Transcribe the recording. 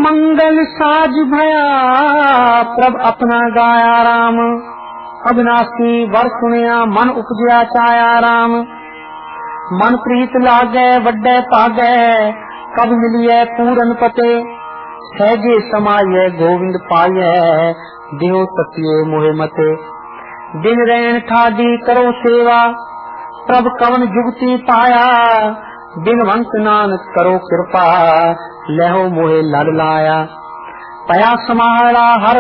मंगल साज भया प्रभ अपना गाया राम। अविनाशी वर सुनिया मन उपजया चाया राम। मन प्रीत लागै वड्डे भागै कब मिलिए पूरन पते। सहजे समाये गोविंद पाये दियो सतिये मोहे मते। दिन रैन ठाडी करो सेवा प्रभ कवन जुगती पाया। बिनवंत नानक करो कृपा लहो मोहे लड़ लाया। पया समारा हर